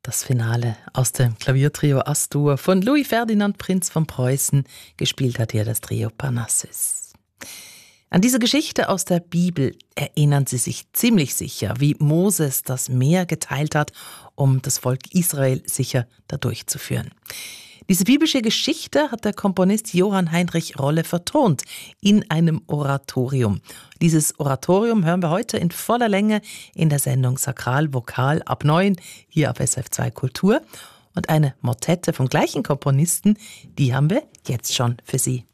Das Finale aus dem Klaviertrio Astur von Louis Ferdinand Prinz von Preußen. Gespielt hat hier das Trio Parnassus. An diese Geschichte aus der Bibel erinnern Sie sich ziemlich sicher, wie Moses das Meer geteilt hat, um das Volk Israel sicher da durchzuführen. Diese biblische Geschichte hat der Komponist Johann Heinrich Rolle vertont in einem Oratorium. Dieses Oratorium hören wir heute in voller Länge in der Sendung Sakral Vokal ab 9 hier auf SF2 Kultur. Und eine Motette vom gleichen Komponisten, die haben wir jetzt schon für Sie.